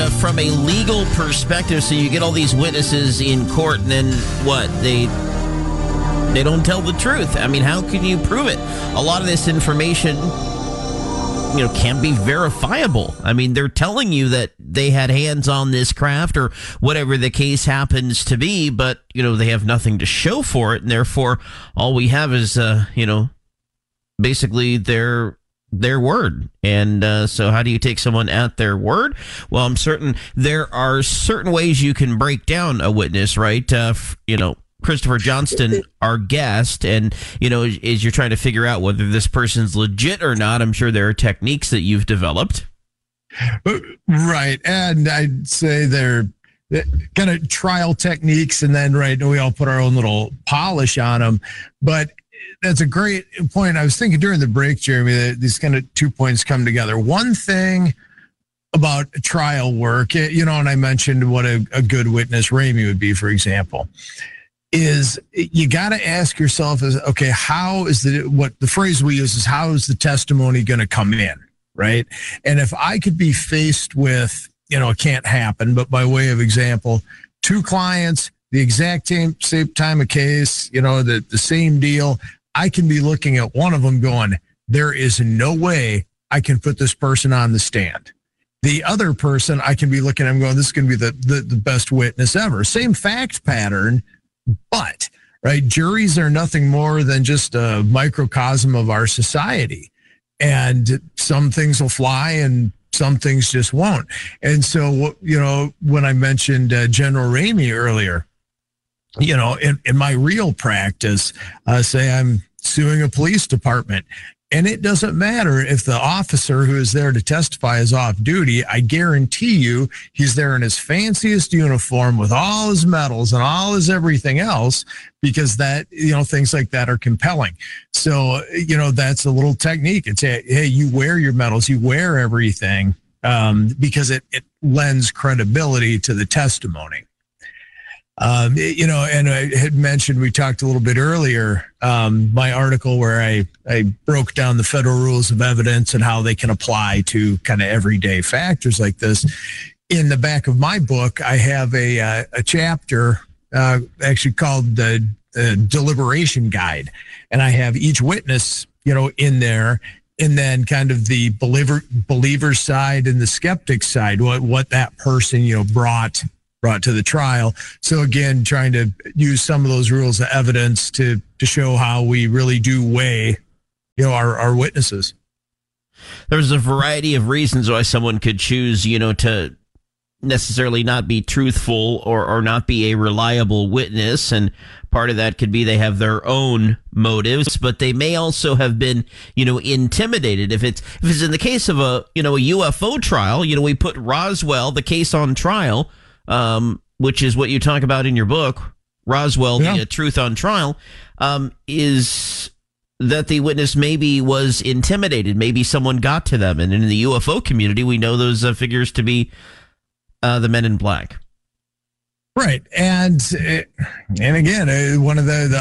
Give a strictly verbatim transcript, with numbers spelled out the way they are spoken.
uh, from a legal perspective, so you get all these witnesses in court, and then what? They they don't tell the truth. I mean, how can you prove it? A lot of this information, you know, can't be verifiable. I mean, they're telling you that they had hands on this craft or whatever the case happens to be, but, you know, they have nothing to show for it, and therefore all we have is, uh, you know, basically their their word. And uh, so how do you take someone at their word? Well, I'm certain there are certain ways you can break down a witness, right? Uh, f- you know, Christopher Johnston, our guest, and, you know, as you're trying to figure out whether this person's legit or not, I'm sure there are techniques that you've developed. Right. And I'd say they're kind of trial techniques, and then, right, we all put our own little polish on them. But that's a great point. I was thinking during the break, Jeremy, that these kind of two points come together. One thing about trial work, you know, and I mentioned what a, a good witness Ramey would be, for example, is you got to ask yourself is, okay, how is the, what the phrase we use is, how is the testimony going to come in, right? And if I could be faced with, you know, it can't happen, but by way of example, two clients, the exact same, same time of case, you know, the, the same deal, I can be looking at one of them going, there is no way I can put this person on the stand. The other person, I can be looking at them going, this is going to be the, the, the best witness ever. Same fact pattern, but, right, juries are nothing more than just a microcosm of our society. And some things will fly and some things just won't. And so, you know, when I mentioned uh, General Ramey earlier, you know, in, in my real practice, uh, say I'm suing a police department, and it doesn't matter if the officer who is there to testify is off duty. I guarantee you he's there in his fanciest uniform with all his medals and all his everything else, because that, you know, things like that are compelling. So, you know, that's a little technique. It's, hey, you wear your medals, you wear everything, um, because it, it lends credibility to the testimony. Um, you know, and I had mentioned, we talked a little bit earlier, um, my article where I, I broke down the federal rules of evidence and how they can apply to kind of everyday factors like this. In the back of my book, I have a, uh, a chapter uh, actually called the, the deliberation guide. And I have each witness, you know, in there, and then kind of the believer, believer side and the skeptic side, what, what that person, you know, brought brought to the trial. So again, trying to use some of those rules of evidence to to show how we really do weigh, you know, our, our witnesses. There's a variety of reasons why someone could choose, you know, to necessarily not be truthful or, or not be a reliable witness. And part of that could be they have their own motives, but they may also have been, you know, intimidated. If it's, if it's in the case of a, you know, a U F O trial, you know, we put Roswell, the case on trial, um, which is what you talk about in your book, Roswell, yeah. the uh, Truth on Trial, um, is that the witness maybe was intimidated. Maybe someone got to them. And in the U F O community, we know those uh, figures to be uh, the men in black. Right. And, and again, one of the, the